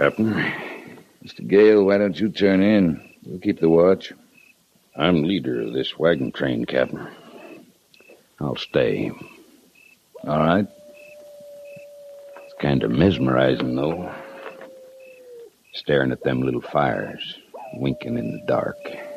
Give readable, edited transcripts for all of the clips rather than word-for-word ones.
Captain. Mr. Gale, why don't you turn in? We'll keep the watch. I'm leader of this wagon train, Captain. I'll stay. All right. It's kind of mesmerizing, though. Staring at them little fires, winking in the dark.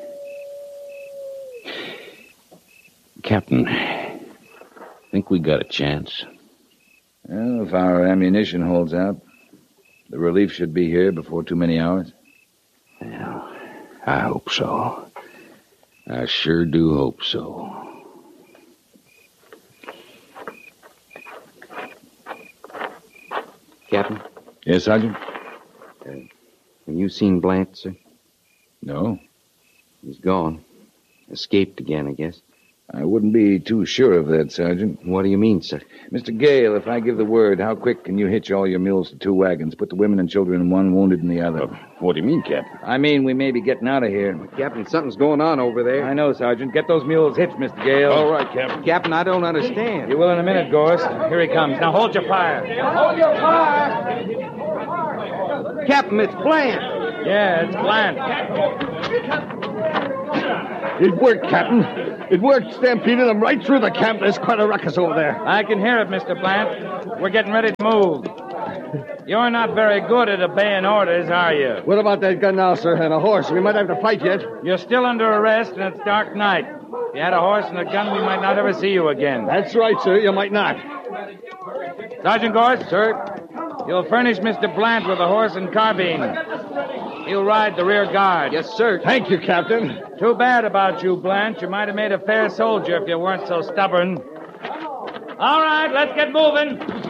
Captain, think we got a chance? Well, if our ammunition holds out, the relief should be here before too many hours. Well, I hope so. I sure do hope so. Captain? Yes, Sergeant? Have you seen Blant, sir? No. He's gone. Escaped again, I guess. I wouldn't be too sure of that, Sergeant. What do you mean, sir? Mr. Gale, if I give the word, how quick can you hitch all your mules to 2 wagons, put the women and children in one, wounded in the other? What do you mean, Captain? I mean, we may be getting out of here. Captain, something's going on over there. I know, Sergeant. Get those mules hitched, Mr. Gale. All right, Captain. Captain, I don't understand. You will in a minute, Gorse. Here he comes. Now hold your fire. Hold your fire! Captain, it's Blant. Yeah, it's Blant. It worked, Captain. It worked. Stampeded them right through the camp. There's quite a ruckus over there. I can hear it, Mr. Blant. We're getting ready to move. You're not very good at obeying orders, are you? What about that gun now, sir, and a horse? We might have to fight yet. You're still under arrest, and it's dark night. If you had a horse and a gun, we might not ever see you again. That's right, sir. You might not. Sergeant Gorse? Sir? You'll furnish Mr. Blant with a horse and carbine. He'll ride the rear guard. Yes, sir. Thank you, Captain. Too bad about you, Blant. You might have made a fair soldier if you weren't so stubborn. All right, let's get moving.